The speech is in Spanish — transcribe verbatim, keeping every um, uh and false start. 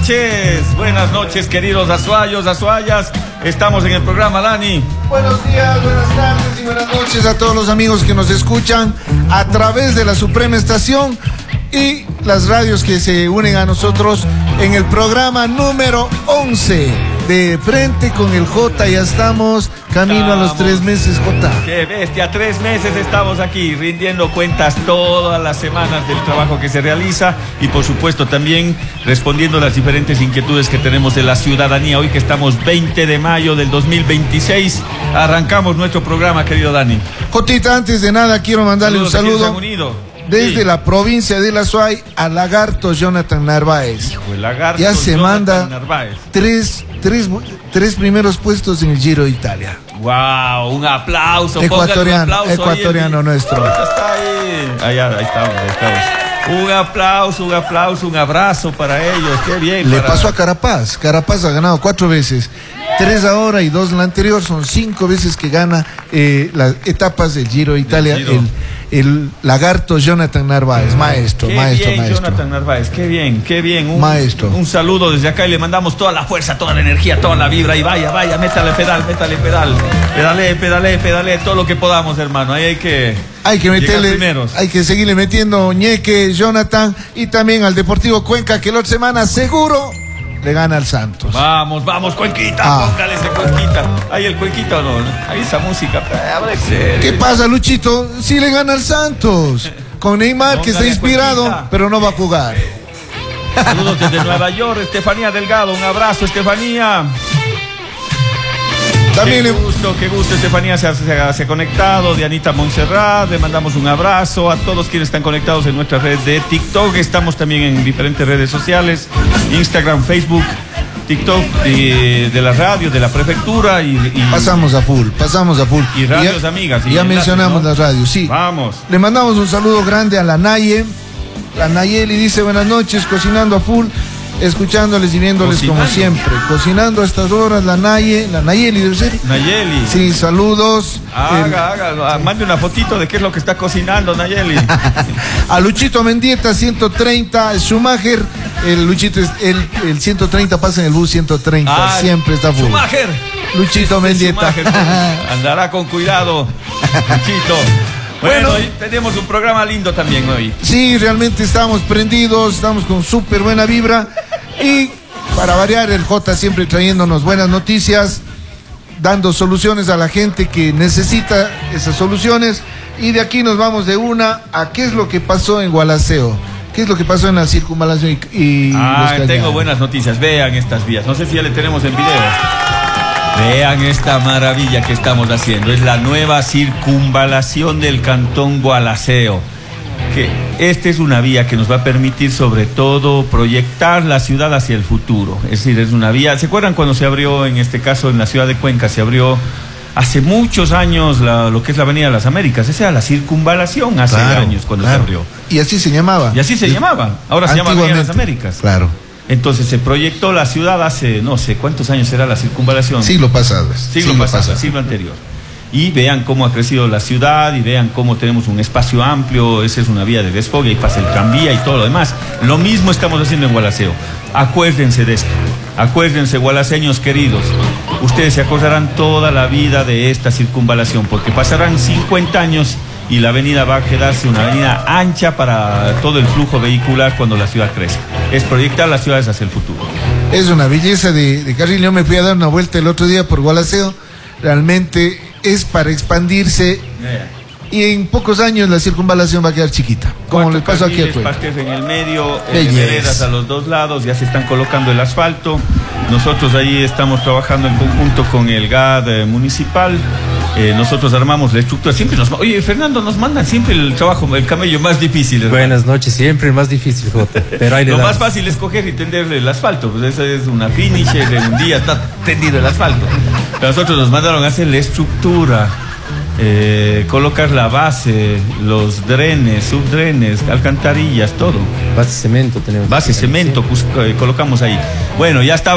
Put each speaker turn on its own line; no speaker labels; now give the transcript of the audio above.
noches, buenas noches, queridos azuayos, azuayas. Estamos en el programa, Dani.
Buenos días, buenas tardes y buenas noches a todos los amigos que nos escuchan a través de la Suprema Estación y las radios que se unen a nosotros en el programa número once de Frente con el J. Ya estamos camino estamos. a los tres meses, J.
Qué bestia, tres meses estamos aquí rindiendo cuentas todas las semanas del trabajo que se realiza y por supuesto también respondiendo a las diferentes inquietudes que tenemos de la ciudadanía. Hoy que estamos veinte de mayo del dos mil veintiséis, arrancamos nuestro programa, querido Dani.
Jotita, antes de nada quiero mandarle
Saludos
un saludo. Desde sí. la provincia de La Suay a Lagarto Jonathan Narváez.
Hijo, el Lagarto
ya se
Jonathan
manda
Narváez.
Tres, tres, tres primeros puestos en el Giro de Italia.
Wow, un aplauso.
Ecuatoriano,
un aplauso
ecuatoriano
ahí,
nuestro.
Está ahí. Ahí, ahí estamos, ahí estamos. Un aplauso, un aplauso, un abrazo para ellos. Qué bien.
Le
para...
pasó a Carapaz. Carapaz ha ganado cuatro veces. Tres ahora y dos en la anterior. Son cinco veces que gana eh, las etapas del Giro de Italia. El, el Lagarto Jonathan Narváez, maestro,
qué
maestro,
bien,
maestro.
Jonathan Narváez, qué bien, qué bien. Un,
maestro.
Un saludo desde acá y le mandamos toda la fuerza, toda la energía, toda la vibra. Y vaya, vaya, métale pedal, métale pedal. Pedale, pedale, pedale, todo lo que podamos, hermano. Ahí hay que...
Hay que meterle, hay que seguirle metiendo ñeque, Jonathan, y también al Deportivo Cuenca, que la otra semana seguro le gana al Santos.
Vamos, vamos, Cuenquita, ah. póngale ese Cuenquita. Ahí el Cuenquita o no, ahí esa música.
¿Qué pasa, Luchito? Sí le gana al Santos. Con Neymar, póngale, que está inspirado, Cuenquita, pero no va a jugar.
Saludos desde Nueva York, Estefanía Delgado. Un abrazo, Estefanía. También qué gusto, qué gusto, Estefanía se ha, se, ha, se ha conectado, Dianita Montserrat, le mandamos un abrazo a todos quienes están conectados en nuestra red de TikTok. Estamos también en diferentes redes sociales, Instagram, Facebook, TikTok, y de la radio, de la prefectura y, y
pasamos a full, pasamos a full.
Y radios ya, amigas.
Y ya mencionamos, ¿no?, las radios, sí.
Vamos.
Le mandamos un saludo grande a la Naye, la Nayeli dice buenas noches, cocinando a full. Escuchándoles y viéndoles cocinando, como siempre. Cocinando a estas horas, la Naye, la Nayeli debe ser.
Nayeli.
Sí, saludos.
Haga, el... haga, mande una fotito de qué es lo que está cocinando, Nayeli.
A Luchito Mendieta, ciento treinta, Schumacher, el Luchito, el, el ciento treinta pasa en el bus ciento treinta, ah, siempre está full.
Schumacher.
Luchito este Mendieta. Schumacher,
andará con cuidado, Luchito. Bueno, bueno, hoy tenemos un programa lindo también hoy.
Sí, realmente estamos prendidos, estamos con súper buena vibra. Y para variar, el J siempre trayéndonos buenas noticias, dando soluciones a la gente que necesita esas soluciones. Y de aquí nos vamos de una a qué es lo que pasó en Gualaceo. ¿Qué es lo que pasó en la circunvalación y, y
ah, los tengo buenas noticias, vean estas vías. No sé si ya le tenemos en video. Vean esta maravilla que estamos haciendo. Es la nueva circunvalación del cantón Gualaceo. Que esta es una vía que nos va a permitir sobre todo proyectar la ciudad hacia el futuro. Es decir, es una vía... ¿Se acuerdan cuando se abrió, en este caso en la ciudad de Cuenca, se abrió hace muchos años la, lo que es la Avenida de las Américas? Esa era la circunvalación hace claro, años cuando claro. se abrió.
Y así se llamaba.
Y así se llamaba. Ahora se llama Avenida de las Américas.
Claro.
Entonces se proyectó la ciudad hace, no sé, ¿cuántos años será la circunvalación?
Siglo pasado.
Siglo, siglo pasado, pasado, siglo anterior. Y vean cómo ha crecido la ciudad y vean cómo tenemos un espacio amplio. Esa es una vía de desfogue y pasa el tranvía y todo lo demás. Lo mismo estamos haciendo en Gualaceo. Acuérdense de esto. Acuérdense, gualaceños queridos. Ustedes se acordarán toda la vida de esta circunvalación porque pasarán cincuenta años y la avenida va a quedarse una avenida ancha para todo el flujo vehicular cuando la ciudad crezca. Es proyectar las ciudades hacia el futuro.
Es una belleza de, de carril. Yo me fui a dar una vuelta el otro día por Gualaceo. Realmente es para expandirse. Yeah. Y en pocos años la circunvalación va a quedar chiquita, como les pasó aquí a Cuenca.
Parques en el medio, en veredas a los dos lados, ya se están colocando el asfalto. Nosotros ahí estamos trabajando en conjunto con el G A D municipal. Eh, nosotros armamos la estructura. Siempre nos, oye, Fernando, nos mandan siempre el trabajo, el camello más difícil. ¿Verdad?
Buenas noches, siempre el más difícil, Jota. Pero ahí le
Lo
damos.
más fácil es coger y tender el asfalto. Pues esa es una finisher, de un día está tendido el asfalto. Pero nosotros nos mandaron a hacer la estructura. Eh, colocar la base, los drenes, subdrenes, alcantarillas, todo.
Base cemento tenemos.
Base cemento, sí. Colocamos ahí. Bueno, ya estaba.